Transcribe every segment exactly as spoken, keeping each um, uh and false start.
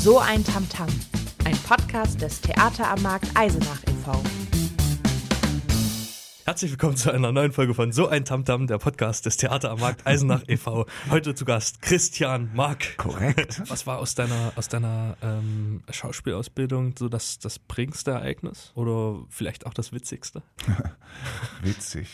So ein Tamtam, ein Podcast des Theater am Markt Eisenach e V Herzlich willkommen zu einer neuen Folge von So ein Tamtam, der Podcast des Theater am Markt Eisenach e V Heute zu Gast Christian Mark. Korrekt. Was war aus deiner aus deiner ähm, Schauspielausbildung so das, das prägendste Ereignis? Oder vielleicht auch das witzigste? Witzig.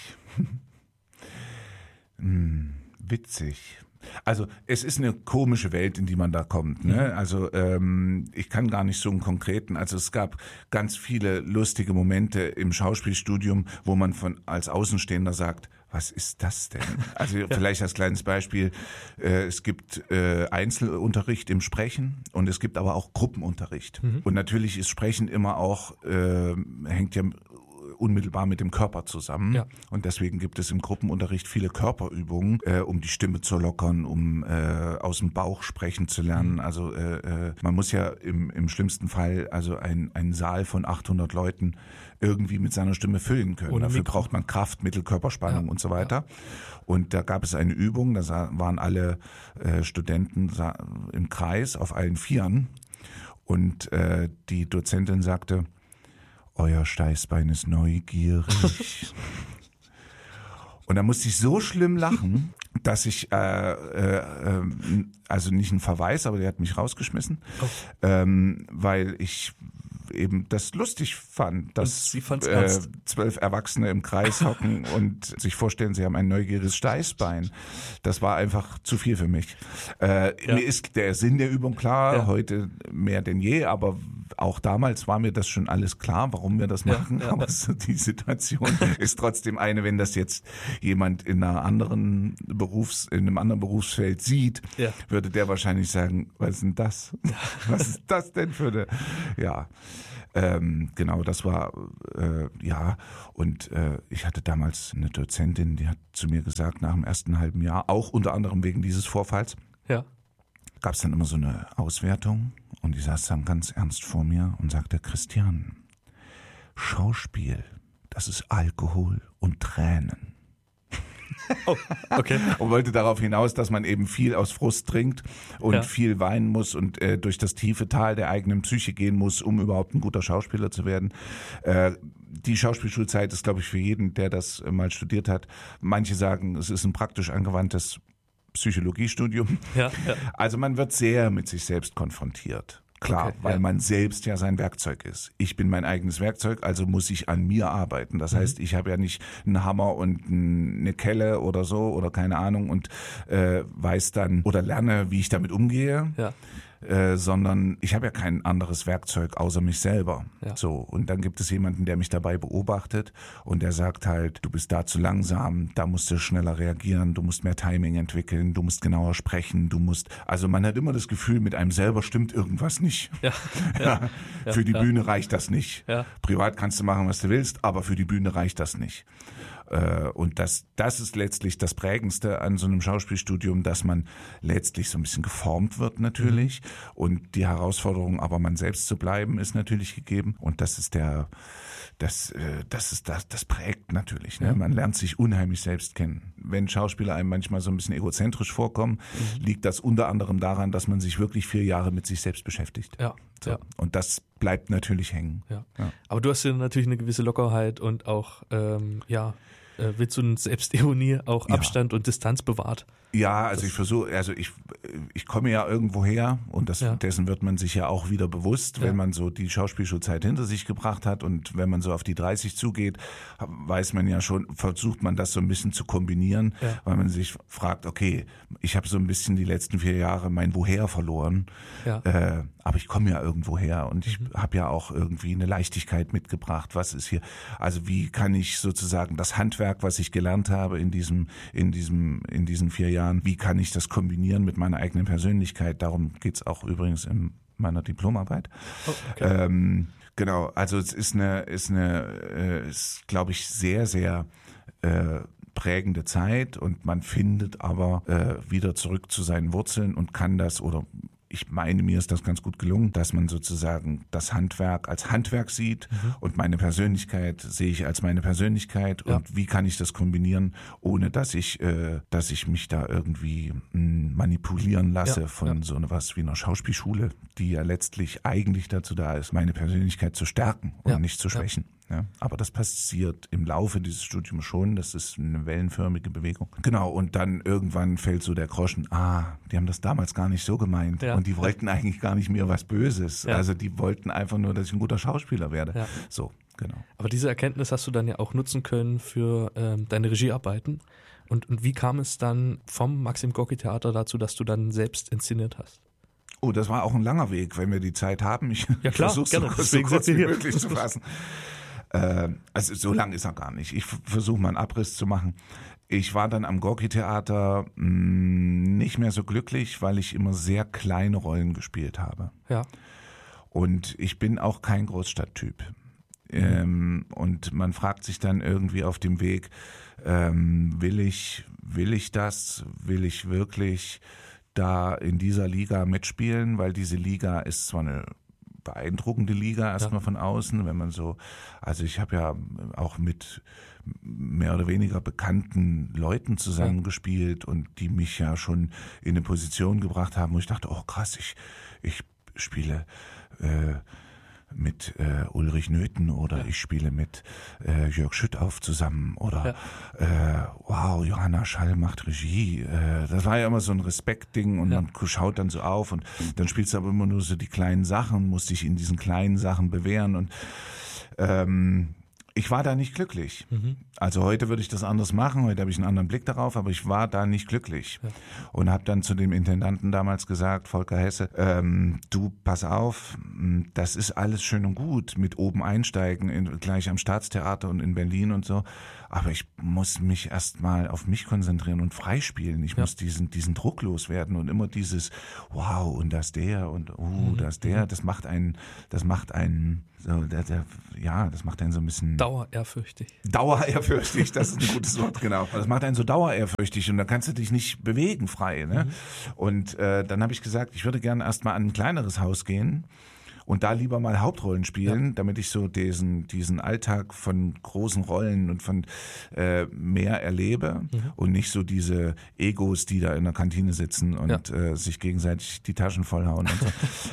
hm, witzig. Also es ist eine komische Welt, in die man da kommt. Ne? Mhm. Also ähm, ich kann gar nicht so einen konkreten, also es gab ganz viele lustige Momente im Schauspielstudium, wo man von als Außenstehender sagt, was ist das denn? Also ja. Vielleicht als kleines Beispiel, äh, es gibt äh, Einzelunterricht im Sprechen und es gibt aber auch Gruppenunterricht. Mhm. Und natürlich ist Sprechen immer auch, äh, hängt ja unmittelbar mit dem Körper zusammen. Ja. Und deswegen gibt es im Gruppenunterricht viele Körperübungen, äh, um die Stimme zu lockern, um äh, aus dem Bauch sprechen zu lernen. Also äh, man muss ja im, im schlimmsten Fall also ein, einen Saal von achthundert Leuten irgendwie mit seiner Stimme füllen können. Ohne Dafür Mikro. braucht man Kraft, Mittelkörperspannung ja. und so weiter. Ja. Und da gab es eine Übung, da waren alle äh, Studenten im Kreis auf allen Vieren und äh, die Dozentin sagte, euer Steißbein ist neugierig. Und da musste ich so schlimm lachen, dass ich, äh, äh, also nicht einen Verweis, aber der hat mich rausgeschmissen, oh. ähm, weil ich eben das lustig fand, dass äh, zwölf Erwachsene im Kreis hocken und sich vorstellen, sie haben ein neugieriges Steißbein. Das war einfach zu viel für mich. Äh, ja. Mir ist der Sinn der Übung klar, ja. heute mehr denn je, aber auch damals war mir das schon alles klar, warum wir das machen. Ja, ja. Aber so die Situation ist trotzdem eine, wenn das jetzt jemand in einer anderen Berufs, in einem anderen Berufsfeld sieht, ja. würde der wahrscheinlich sagen, was ist denn das? Was ist das denn für eine, ja. Ähm, genau, das war, äh, ja, und äh, ich hatte damals eine Dozentin, die hat zu mir gesagt, nach dem ersten halben Jahr, auch unter anderem wegen dieses Vorfalls, ja. gab es dann immer so eine Auswertung und die saß dann ganz ernst vor mir und sagte, Christian, Schauspiel, das ist Alkohol und Tränen. Oh, okay. Und wollte darauf hinaus, dass man eben viel aus Frust trinkt und ja. viel weinen muss und äh, durch das tiefe Tal der eigenen Psyche gehen muss, um überhaupt ein guter Schauspieler zu werden. Äh, die Schauspielschulzeit ist, glaube ich, für jeden, der das mal studiert hat. Manche sagen, es ist ein praktisch angewandtes Psychologiestudium. Ja, ja. Also man wird sehr mit sich selbst konfrontiert. Klar, okay, weil ja. man selbst ja sein Werkzeug ist. Ich bin mein eigenes Werkzeug, also muss ich an mir arbeiten. Das mhm. heißt, ich habe ja nicht einen Hammer und eine Kelle oder so oder keine Ahnung und äh, weiß dann oder lerne, wie ich damit umgehe. Ja. Äh, sondern ich habe ja kein anderes Werkzeug außer mich selber. Ja. So, und dann gibt es jemanden, der mich dabei beobachtet und der sagt halt, du bist da zu langsam, da musst du schneller reagieren, du musst mehr Timing entwickeln, du musst genauer sprechen, du musst, also man hat immer das Gefühl, mit einem selber stimmt irgendwas nicht. Ja. Ja. Ja. Für die ja. Bühne reicht das nicht. Ja. Privat kannst du machen, was du willst, aber für die Bühne reicht das nicht. Und das, das ist letztlich das Prägendste an so einem Schauspielstudium, dass man letztlich so ein bisschen geformt wird natürlich mhm. und die Herausforderung, aber man selbst zu bleiben, ist natürlich gegeben und das ist der, das, das ist das, das prägt natürlich. Ne? Ja. Man lernt sich unheimlich selbst kennen. Wenn Schauspieler einem manchmal so ein bisschen egozentrisch vorkommen, mhm. liegt das unter anderem daran, dass man sich wirklich vier Jahre mit sich selbst beschäftigt. Ja. So. Ja. Und das bleibt natürlich hängen. Ja. Ja. Aber du hast ja natürlich eine gewisse Lockerheit und auch, ähm, ja, Witz und Selbstironie, auch Abstand ja. und Distanz bewahrt. Ja, also das ich versuche, also ich ich komme ja irgendwo her und das, ja. dessen wird man sich ja auch wieder bewusst, ja. wenn man so die Schauspielschulzeit hinter sich gebracht hat und wenn man so auf die dreißig zugeht, weiß man ja schon, versucht man das so ein bisschen zu kombinieren, ja. weil man sich fragt, okay, ich habe so ein bisschen die letzten vier Jahre mein Woher verloren, ja. äh, aber ich komme ja irgendwo her und ich mhm. habe ja auch irgendwie eine Leichtigkeit mitgebracht. Was ist hier? Also wie kann ich sozusagen das Handwerk, was ich gelernt habe in diesem in diesem in diesen vier Jahren, wie kann ich das kombinieren mit meiner eigenen Persönlichkeit? Darum geht's auch übrigens in meiner Diplomarbeit. Oh, okay. ähm, genau, also es ist eine, ist eine, äh, ist, glaube ich, sehr, sehr äh, prägende Zeit und man findet aber äh, wieder zurück zu seinen Wurzeln und kann das oder ich meine, mir ist das ganz gut gelungen, dass man sozusagen das Handwerk als Handwerk sieht mhm. und meine Persönlichkeit sehe ich als meine Persönlichkeit ja. und wie kann ich das kombinieren, ohne dass ich, äh, dass ich mich da irgendwie mh, manipulieren lasse ja. von ja. so etwas wie einer Schauspielschule, die ja letztlich eigentlich dazu da ist, meine Persönlichkeit zu stärken und ja. nicht zu schwächen. Ja. Ja, aber das passiert im Laufe dieses Studiums schon, das ist eine wellenförmige Bewegung. Genau, und dann irgendwann fällt so der Groschen, ah, die haben das damals gar nicht so gemeint ja. und die wollten ja. eigentlich gar nicht mir was Böses. Ja. Also die wollten einfach nur, dass ich ein guter Schauspieler werde. Ja. So, genau. Aber diese Erkenntnis hast du dann ja auch nutzen können für ähm, deine Regiearbeiten. Und, und wie kam es dann vom Maxim Gorki Theater dazu, dass du dann selbst inszeniert hast? Oh, das war auch ein langer Weg, wenn wir die Zeit haben. Ich ja, klar, versuche es so kurz, so kurz wie möglich zu fassen. Also so lang ist er gar nicht. Ich versuche mal einen Abriss zu machen. Ich war dann am Gorki-Theater nicht mehr so glücklich, weil ich immer sehr kleine Rollen gespielt habe. Ja. Und ich bin auch kein Großstadttyp. Mhm. Ähm, und man fragt sich dann irgendwie auf dem Weg, ähm, will ich, will ich das? Will ich wirklich da in dieser Liga mitspielen? Weil diese Liga ist zwar eine beeindruckende Liga erstmal ja. von außen, wenn man so, also ich habe ja auch mit mehr oder weniger bekannten Leuten zusammengespielt ja. und die mich ja schon in eine Position gebracht haben, wo ich dachte, oh krass, ich, ich spiele äh, mit äh, Ulrich Nöthen oder ja. ich spiele mit äh, Jörg Schüttauf zusammen oder ja. äh, wow, Johanna Schall macht Regie. Äh, das war ja immer so ein Respektding und ja. man schaut dann so auf und dann spielst du aber immer nur so die kleinen Sachen, musst dich in diesen kleinen Sachen bewähren und ähm, ich war da nicht glücklich. Mhm. Also heute würde ich das anders machen, heute habe ich einen anderen Blick darauf, aber ich war da nicht glücklich. Ja. Und habe dann zu dem Intendanten damals gesagt, Volker Hesse, ähm, du, pass auf, das ist alles schön und gut mit oben einsteigen, in, gleich am Staatstheater und in Berlin und so, aber ich muss mich erstmal auf mich konzentrieren und freispielen. Ich ja. muss diesen, diesen Druck loswerden und immer dieses wow und das der und uh, mhm. das der, das macht einen, das macht einen so, der, der, ja, das macht einen so ein bisschen dauerehrfürchtig. Dauerehrfürchtig, das ist ein gutes Wort, genau. Das macht einen so dauerehrfürchtig und da kannst du dich nicht bewegen frei. Ne? Mhm. Und äh, dann habe ich gesagt, ich würde gerne erstmal an ein kleineres Haus gehen und da lieber mal Hauptrollen spielen, ja. damit ich so diesen diesen Alltag von großen Rollen und von äh, mehr erlebe mhm. und nicht so diese Egos, die da in der Kantine sitzen und ja. äh, sich gegenseitig die Taschen vollhauen und so.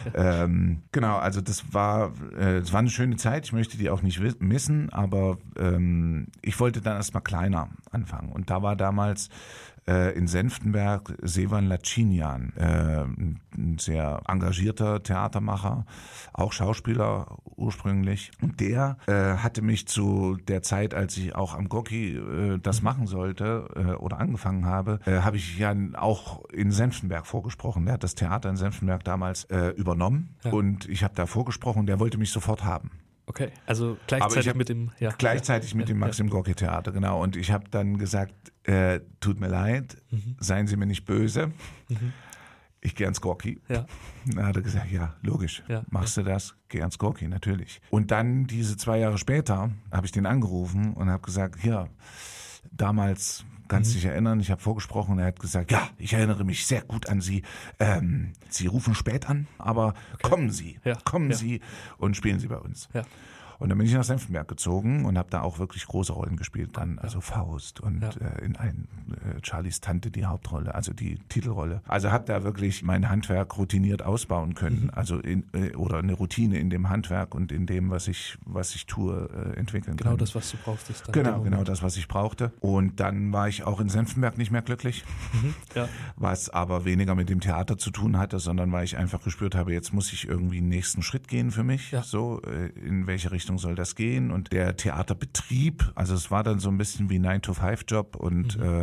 ähm, genau, also das war äh, das war eine schöne Zeit. Ich möchte die auch nicht missen, aber ähm, ich wollte dann erstmal kleiner anfangen und da war damals in Senftenberg Sevan Lacinian, äh, ein sehr engagierter Theatermacher, auch Schauspieler ursprünglich. Und der äh, hatte mich zu der Zeit, als ich auch am Gorki äh, das machen sollte äh, oder angefangen habe, äh, habe ich ja auch in Senftenberg vorgesprochen. Der hat das Theater in Senftenberg damals äh, übernommen ja. und ich habe da vorgesprochen und der wollte mich sofort haben. Okay, also gleichzeitig mit dem ja. Gleichzeitig mit dem Maxim Gorki Theater, genau. Und ich habe dann gesagt, äh, tut mir leid, mhm. seien Sie mir nicht böse, mhm. ich gehe ans Gorki. Ja. Dann hat er gesagt, ja, logisch, ja. machst du das, geh ans Gorki, natürlich. Und dann diese zwei Jahre später habe ich den angerufen und habe gesagt, hier, damals... Kannst dich erinnern, ich habe vorgesprochen und er hat gesagt, ja, ich erinnere mich sehr gut an Sie. Ähm, Sie rufen spät an, aber okay. kommen Sie, ja. kommen ja. Sie und spielen Sie bei uns. Ja. Und dann bin ich nach Senftenberg gezogen und habe da auch wirklich große Rollen gespielt dann, also Faust und ja. äh, in ein äh, Charlies Tante die Hauptrolle, also die Titelrolle. Also habe da wirklich mein Handwerk routiniert ausbauen können, mhm. also in, äh, oder eine Routine in dem Handwerk und in dem, was ich was ich tue, äh, entwickeln genau können. Genau das, was du brauchtest. Dann genau, genau das, was ich brauchte. Und dann war ich auch in Senftenberg nicht mehr glücklich, mhm. ja. was aber weniger mit dem Theater zu tun hatte, sondern weil ich einfach gespürt habe, jetzt muss ich irgendwie einen nächsten Schritt gehen für mich, ja. so äh, in welche Richtung soll das gehen und der Theaterbetrieb, also es war dann so ein bisschen wie nine to five Job und mhm. äh,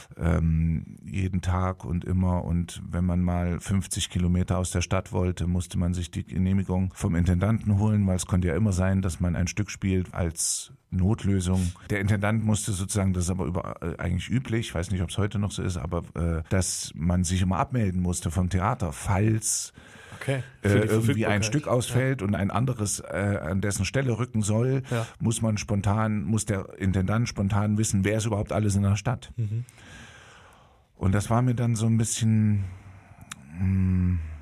ähm, jeden Tag und immer und wenn man mal fünfzig Kilometer aus der Stadt wollte, musste man sich die Genehmigung vom Intendanten holen, weil es konnte ja immer sein, dass man ein Stück spielt als Notlösung. Der Intendant musste sozusagen, das ist aber über, äh, eigentlich üblich, ich weiß nicht, ob es heute noch so ist, aber äh, dass man sich immer abmelden musste vom Theater, falls Okay. Äh, irgendwie ein Stück ausfällt ja. und ein anderes äh, an dessen Stelle rücken soll, ja. muss man spontan, muss der Intendant spontan wissen, wer ist überhaupt alles in der Stadt. Mhm. Und das war mir dann so ein bisschen, mh,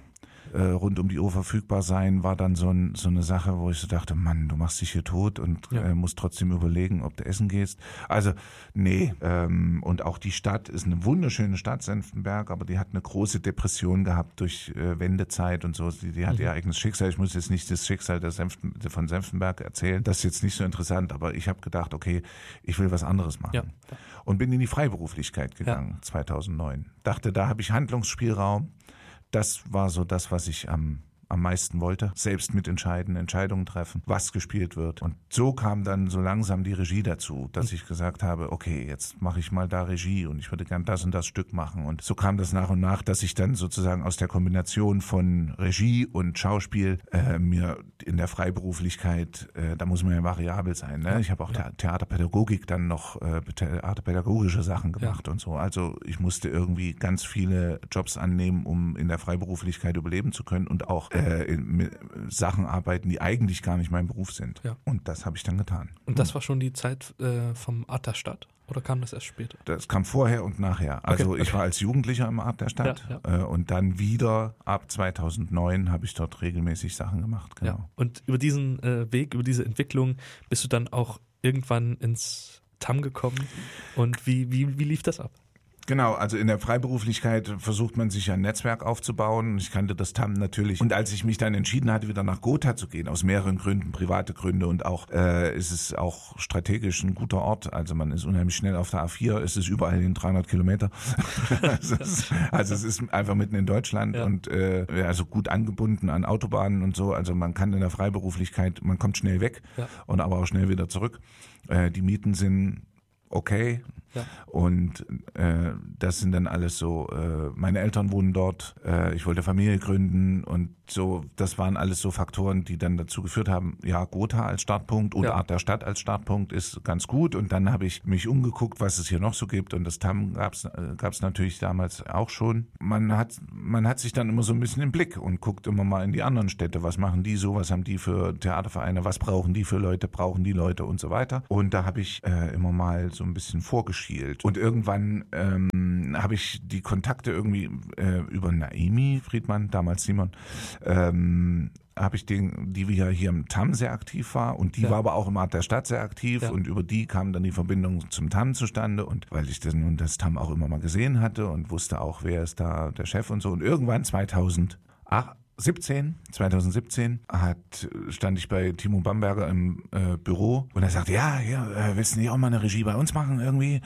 äh, rund um die Uhr verfügbar sein, war dann so, ein, so eine Sache, wo ich so dachte, Mann, du machst dich hier tot und ja. äh, musst trotzdem überlegen, ob du essen gehst. Also nee, ähm, und auch die Stadt ist eine wunderschöne Stadt, Senftenberg, aber die hat eine große Depression gehabt durch äh, Wendezeit und so. Die, die hat mhm. ihr eigenes Schicksal. Ich muss jetzt nicht das Schicksal der Senften, von Senftenberg erzählen. Das ist jetzt nicht so interessant, aber ich habe gedacht, okay, ich will was anderes machen. Ja. Und bin in die Freiberuflichkeit gegangen, ja. zweitausendneun. Dachte, da habe ich Handlungsspielraum. Das war so das, was ich am am meisten wollte. Selbst mitentscheiden, Entscheidungen treffen, was gespielt wird. Und so kam dann so langsam die Regie dazu, dass ich gesagt habe, okay, jetzt mache ich mal da Regie und ich würde gern das und das Stück machen. Und so kam das nach und nach, dass ich dann sozusagen aus der Kombination von Regie und Schauspiel äh, mir in der Freiberuflichkeit, äh, da muss man ja variabel sein. Ne? Ich habe auch ja. Theaterpädagogik dann noch, äh, theaterpädagogische Sachen gemacht ja. und so. Also ich musste irgendwie ganz viele Jobs annehmen, um in der Freiberuflichkeit überleben zu können und auch Äh, mit Sachen arbeiten, die eigentlich gar nicht mein Beruf sind. Ja. Und das habe ich dann getan. Und das war schon die Zeit äh, vom Art der Stadt? Oder kam das erst später? Das kam vorher und nachher. Also okay, ich okay. war als Jugendlicher im Art der Stadt ja, ja. Äh, und dann wieder ab zweitausendneun habe ich dort regelmäßig Sachen gemacht. Genau. Ja. Und über diesen äh, Weg, über diese Entwicklung bist du dann auch irgendwann ins T A M gekommen. Und wie, wie, wie lief das ab? Genau, also in der Freiberuflichkeit versucht man sich ein Netzwerk aufzubauen. Ich kannte das T A M natürlich. Und als ich mich dann entschieden hatte, wieder nach Gotha zu gehen, aus mehreren Gründen, private Gründe und auch äh, ist es auch strategisch ein guter Ort. Also man ist unheimlich schnell auf der A vier, es ist überall in dreihundert Kilometer. also, es ist, also es ist einfach mitten in Deutschland ja. und äh, also gut angebunden an Autobahnen und so. Also man kann in der Freiberuflichkeit, man kommt schnell weg ja. und aber auch schnell wieder zurück. Äh, die Mieten sind okay. Ja. Und äh, das sind dann alles so, äh, meine Eltern wohnen dort, äh, ich wollte Familie gründen und so, das waren alles so Faktoren, die dann dazu geführt haben, ja, Gotha als Startpunkt und ja. Art der Stadt als Startpunkt ist ganz gut. Und dann habe ich mich umgeguckt, was es hier noch so gibt und das T A M gab's äh, gab's natürlich damals auch schon. Man hat man hat sich dann immer so ein bisschen im Blick und guckt immer mal in die anderen Städte, was machen die so, was haben die für Theatervereine, was brauchen die für Leute, brauchen die Leute und so weiter. Und da habe ich äh, immer mal so ein bisschen vorgeschielt. Und irgendwann ähm, habe ich die Kontakte irgendwie äh, über Naimi Friedmann, damals Simon, ähm, habe ich den, die ja hier im T A M sehr aktiv war und die ja. war aber auch im Art der Stadt sehr aktiv ja. und über die kam dann die Verbindung zum T A M zustande und weil ich das nun das T A M auch immer mal gesehen hatte und wusste auch, wer ist da der Chef und so und irgendwann zweitausendsiebzehn hat, stand ich bei Timo Bamberger im äh, Büro und er sagte, ja, ja, äh, willst du nicht auch mal eine Regie bei uns machen irgendwie?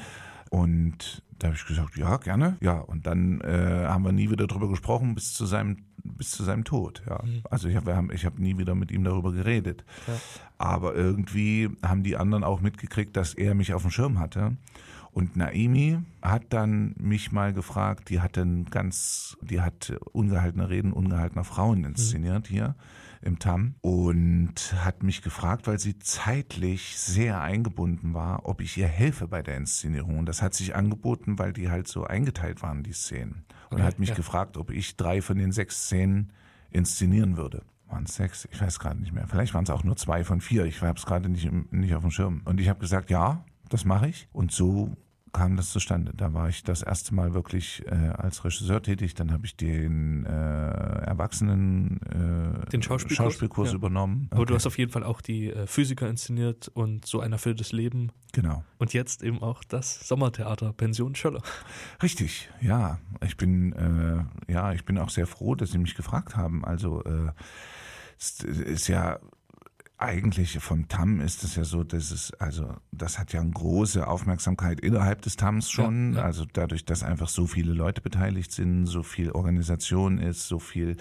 Und da habe ich gesagt, ja, gerne. Ja, und dann äh, haben wir nie wieder drüber gesprochen bis zu seinem bis zu seinem Tod. Ja, mhm. also ich habe ich habe nie wieder mit ihm darüber geredet. Ja. Aber irgendwie haben die anderen auch mitgekriegt, dass er mich auf dem Schirm hatte. Und Naimi hat dann mich mal gefragt, die hat dann ganz, die hat ungehaltene Reden ungehaltener Frauen inszeniert mhm. hier im T A M und hat mich gefragt, weil sie zeitlich sehr eingebunden war, ob ich ihr helfe bei der Inszenierung. Und das hat sich angeboten, weil die halt so eingeteilt waren, die Szenen. Und okay, hat mich ja. gefragt, ob ich drei von den sechs Szenen inszenieren würde. Waren es sechs? Ich weiß gerade nicht mehr. Vielleicht waren es auch nur zwei von vier. Ich habe es gerade nicht, nicht auf dem Schirm. Und ich habe gesagt, ja, das mache ich. Und so kam das zustande. Da war ich das erste Mal wirklich äh, als Regisseur tätig. Dann habe ich den äh, Erwachsenen äh, den Schauspielkurs, Schauspielkurs ja. übernommen. Aber okay. du hast auf jeden Fall auch die äh, Physiker inszeniert und so ein erfülltes Leben. Genau. Und jetzt eben auch das Sommertheater Pension Schöller. Richtig, ja. Ich bin äh, ja, ich bin auch sehr froh, dass Sie mich gefragt haben. Also äh, es ist ja eigentlich vom T A M ist es ja so, dass es, also das hat ja eine große Aufmerksamkeit innerhalb des T A Ms schon, ja, ja. also dadurch, dass einfach so viele Leute beteiligt sind, so viel Organisation ist, so viel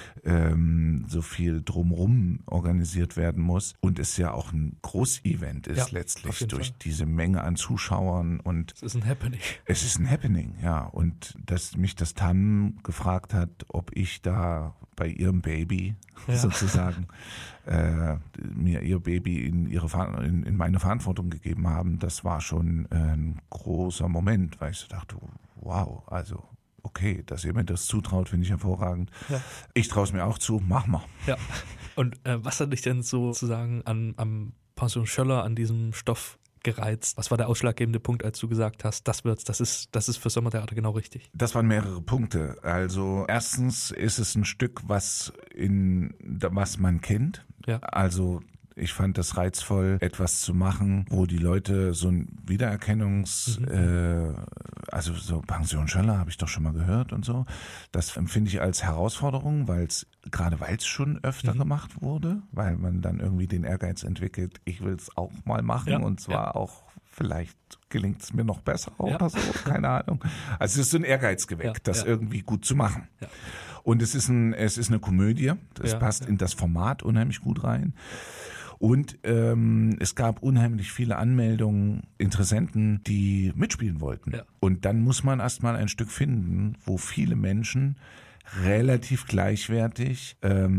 ähm, so viel drumherum organisiert werden muss und es ja auch ein Großevent ist ja, letztlich durch Fall. Diese Menge an Zuschauern und es ist ein Happening. Es ist ein Happening, ja, und dass mich das T A M gefragt hat, ob ich da bei ihrem Baby ja. sozusagen äh, mir ihr Baby in ihre in, in meine Verantwortung gegeben haben, das war schon äh, ein großer Moment, weil ich so dachte, wow, also okay, dass ihr mir das zutraut, finde ich hervorragend. Ja. Ich traue es mir auch zu, mach mal. Ja. Und äh, was hat dich denn sozusagen an am Pension Schöller, an diesem Stoff gereizt? Was war der ausschlaggebende Punkt, als du gesagt hast, das wird's, das ist, das ist für Sommertheater genau richtig? Das waren mehrere Punkte. Also erstens ist es ein Stück, was in was man kennt. Ja. Also ich fand das reizvoll, etwas zu machen, wo die Leute so ein Wiedererkennungs, mhm. äh, also so Pension Schöller habe ich doch schon mal gehört und so. Das empfinde ich als Herausforderung, weil es gerade weil es schon öfter mhm. gemacht wurde, weil man dann irgendwie den Ehrgeiz entwickelt, ich will es auch mal machen ja. und zwar ja. auch vielleicht gelingt es mir noch besser ja. oder so, keine Ahnung. Also es ist so ein Ehrgeiz geweckt, ja. das ja. irgendwie gut zu machen. Ja. Und es ist ein, es ist eine Komödie, das ja. passt ja. in das Format unheimlich gut rein. Und ähm, es gab unheimlich viele Anmeldungen, Interessenten, die mitspielen wollten. Ja. Und dann muss man erstmal ein Stück finden, wo viele Menschen relativ gleichwertig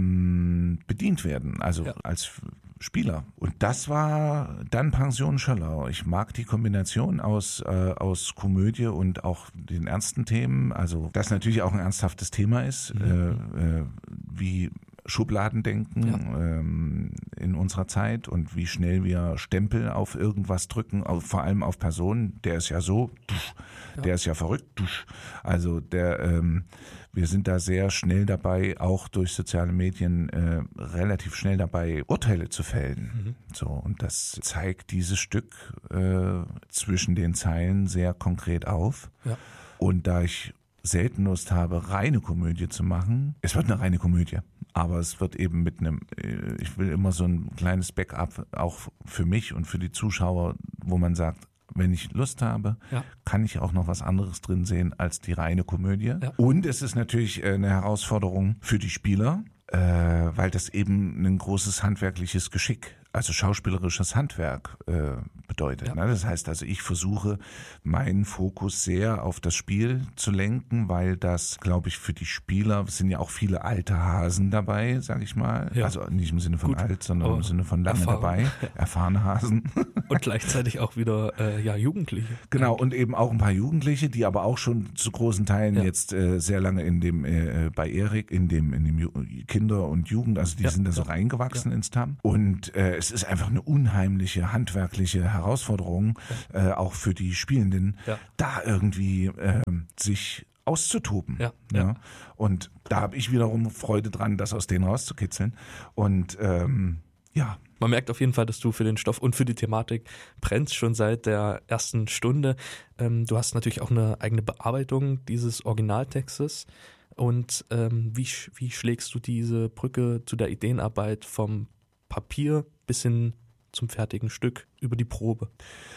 ähm, bedient werden, also ja. als Spieler. Und das war dann Pension Schöller. Ich mag die Kombination aus, äh, aus Komödie und auch den ernsten Themen, also das natürlich auch ein ernsthaftes Thema ist, mhm. äh, äh, wie Schubladendenken ja. ähm, in unserer Zeit und wie schnell wir Stempel auf irgendwas drücken, auf, vor allem auf Personen. Der ist ja so, ja. der ist ja verrückt. Also der, ähm, wir sind da sehr schnell dabei, auch durch soziale Medien äh, relativ schnell dabei, Urteile zu fällen. Mhm. So, und das zeigt dieses Stück äh, zwischen den Zeilen sehr konkret auf. Ja. Und da ich selten Lust habe, reine Komödie zu machen, es wird eine reine Komödie. Aber es wird eben mit einem, ich will immer so ein kleines Backup auch für mich und für die Zuschauer, wo man sagt, wenn ich Lust habe, ja. kann ich auch noch was anderes drin sehen als die reine Komödie. Ja. Und es ist natürlich eine Herausforderung für die Spieler, äh, weil das eben ein großes handwerkliches Geschick, also schauspielerisches Handwerk äh, bedeutet. Ja. Ne? Das heißt also, ich versuche meinen Fokus sehr auf das Spiel zu lenken, weil das, glaube ich, für die Spieler, es sind ja auch viele alte Hasen dabei, sage ich mal. Ja. Also nicht im Sinne von Gut, alt, sondern im Sinne von lange Erfahrung. dabei, erfahrene Hasen. Und gleichzeitig auch wieder äh, ja Jugendliche. Genau, und eben auch ein paar Jugendliche, die aber auch schon zu großen Teilen ja. jetzt äh, sehr lange in dem äh, bei Erik, in dem in dem Ju- Kinder- und Jugend, also die ja. sind da so reingewachsen ja. ins T A M. Und äh, es ist einfach eine unheimliche handwerkliche Herausforderung, ja. äh, auch für die Spielenden, ja. da irgendwie äh, sich auszutoben. Ja, ja. Ja. Und da habe ich wiederum Freude dran, das aus denen rauszukitzeln. Und ähm, ja. Man merkt auf jeden Fall, dass du für den Stoff und für die Thematik brennst, schon seit der ersten Stunde. Ähm, du hast natürlich auch eine eigene Bearbeitung dieses Originaltextes. Und ähm, wie, wie schlägst du diese Brücke zu der Ideenarbeit vom Papier bis hin zum fertigen Stück über die Probe?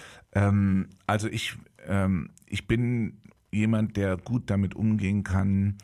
Ähm, also ich, ähm, ich bin jemand, der gut damit umgehen kann,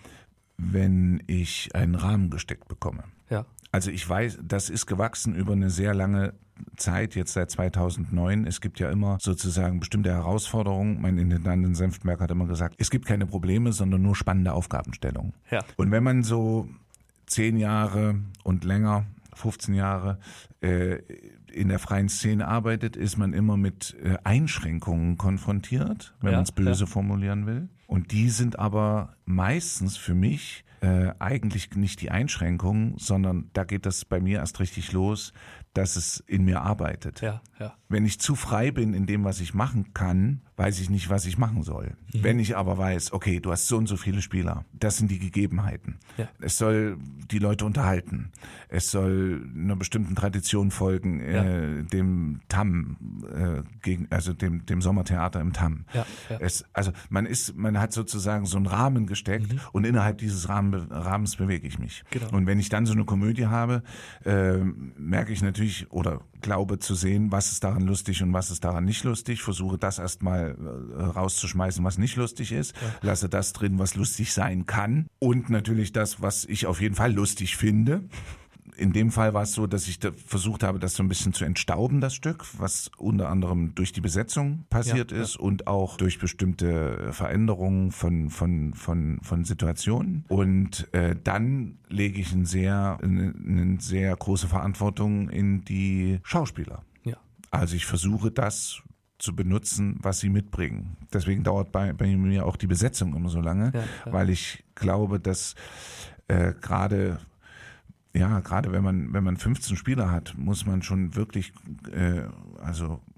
wenn ich einen Rahmen gesteckt bekomme. Ja. Also ich weiß, das ist gewachsen über eine sehr lange Zeit, jetzt seit zweitausendneun. Es gibt ja immer sozusagen bestimmte Herausforderungen. Mein Intendant in Senftenberg hat immer gesagt, es gibt keine Probleme, sondern nur spannende Aufgabenstellungen. Ja. Und wenn man so zehn Jahre und länger, fünfzehn Jahre äh, in der freien Szene arbeitet, ist man immer mit äh, Einschränkungen konfrontiert, wenn ja, man es böse ja. formulieren will. Und die sind aber meistens für mich äh, eigentlich nicht die Einschränkungen, sondern da geht das bei mir erst richtig los, dass es in mir arbeitet. Ja, ja. Wenn ich zu frei bin in dem, was ich machen kann, weiß ich nicht, was ich machen soll. Mhm. Wenn ich aber weiß, okay, du hast so und so viele Spieler, das sind die Gegebenheiten. Ja. Es soll die Leute unterhalten. Es soll einer bestimmten Tradition folgen, ja. äh, dem T A M, äh, gegen, also dem, dem Sommertheater im T A M. Ja, ja. Es, also man ist, man hat sozusagen so einen Rahmen gesteckt mhm. und innerhalb dieses Rahmen, Rahmens bewege ich mich. Genau. Und wenn ich dann so eine Komödie habe, äh, merke ich natürlich oder glaube zu sehen, was ist daran lustig und was ist daran nicht lustig. Versuche das erstmal äh, rauszuschmeißen, was nicht lustig ist. Ja. Lasse das drin, was lustig sein kann. Und natürlich das, was ich auf jeden Fall lustig finde. In dem Fall war es so, dass ich da versucht habe, das so ein bisschen zu entstauben, das Stück, was unter anderem durch die Besetzung passiert ja, ist ja. und auch durch bestimmte Veränderungen von von von von Situationen. Und äh, dann lege ich eine sehr eine, eine sehr große Verantwortung in die Schauspieler. Ja. Also ich versuche das zu benutzen, was sie mitbringen. Deswegen dauert bei, bei mir auch die Besetzung immer so lange, ja, ja. weil ich glaube, dass äh, gerade Ja, gerade wenn man wenn man fünfzehn Spieler hat, muss man schon wirklich äh, also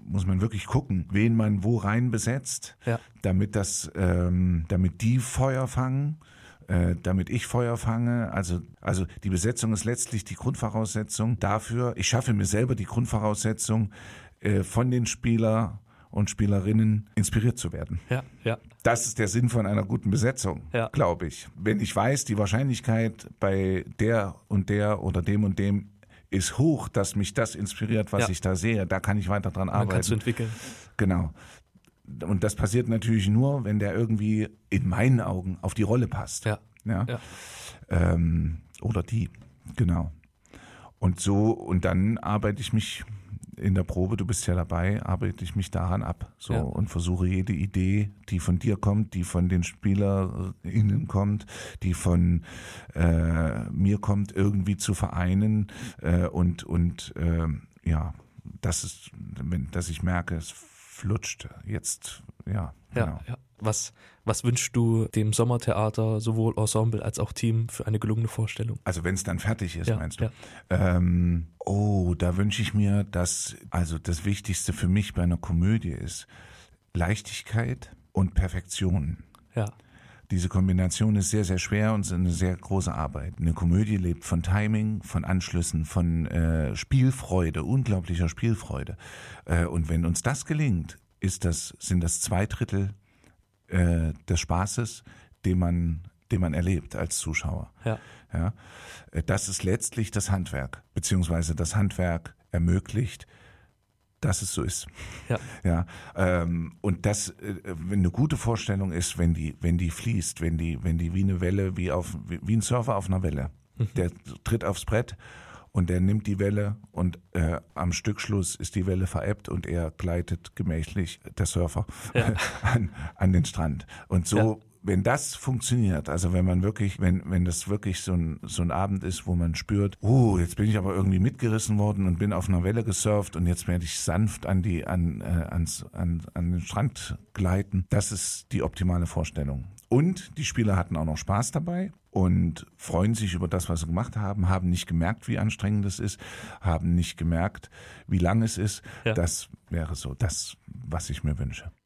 muss man wirklich gucken, wen man wo rein besetzt, Ja. damit das, ähm, damit die Feuer fangen, äh, damit ich Feuer fange. Also, also die Besetzung ist letztlich die Grundvoraussetzung dafür. Ich schaffe mir selber die Grundvoraussetzung, äh, von den Spieler und Spielerinnen inspiriert zu werden. Ja, ja. Das ist der Sinn von einer guten Besetzung, Ja. glaube ich. Wenn ich weiß, die Wahrscheinlichkeit bei der und der oder dem und dem ist hoch, dass mich das inspiriert, was Ja. ich da sehe, da kann ich weiter dran Man arbeiten. kannst du entwickeln. Genau. Und das passiert natürlich nur, wenn der irgendwie in meinen Augen auf die Rolle passt. Ja. Ja. Ja. Ähm, oder die, genau. Und so, und dann arbeite ich mich in der Probe, du bist ja dabei, arbeite ich mich daran ab. So, Ja. und versuche jede Idee, die von dir kommt, die von den SpielerInnen kommt, die von äh, mir kommt, irgendwie zu vereinen. Äh, und und äh, ja, das ist, wenn, dass ich merke, es flutscht jetzt, ja, Ja, genau. ja. Was, was wünschst du dem Sommertheater, sowohl Ensemble als auch Team, für eine gelungene Vorstellung? Also wenn es dann fertig ist, Ja, meinst du? ja. Ähm, oh, da wünsche ich mir, dass, also das Wichtigste für mich bei einer Komödie ist Leichtigkeit und Perfektion. Ja, Diese Kombination ist sehr, sehr schwer und ist eine sehr große Arbeit. Eine Komödie lebt von Timing, von Anschlüssen, von äh, Spielfreude, unglaublicher Spielfreude. Äh, und wenn uns das gelingt, ist das, sind das zwei Drittel äh, des Spaßes, den man, den man erlebt als Zuschauer. ja, Ja, Äh, das ist letztlich das Handwerk, beziehungsweise das Handwerk ermöglicht, dass es so ist. ja, Ja, ähm, und das, äh, wenn eine gute Vorstellung ist, wenn die, wenn die fließt, wenn die, wenn die wie eine Welle, wie auf, wie, wie ein Surfer auf einer Welle, der tritt aufs Brett und der nimmt die Welle und äh, am Stückschluss ist die Welle verebbt und er gleitet gemächlich, der Surfer, Ja. an, an den Strand. Und so, Ja. wenn das funktioniert, also wenn man wirklich, wenn, wenn das wirklich so ein, so ein Abend ist, wo man spürt, oh, jetzt bin ich aber irgendwie mitgerissen worden und bin auf einer Welle gesurft und jetzt werde ich sanft an die, an, äh, ans, an, an den Strand gleiten, das ist die optimale Vorstellung. Und die Spieler hatten auch noch Spaß dabei und freuen sich über das, was sie gemacht haben, haben nicht gemerkt, wie anstrengend es ist, haben nicht gemerkt, wie lang es ist. Ja. Das wäre so das, was ich mir wünsche.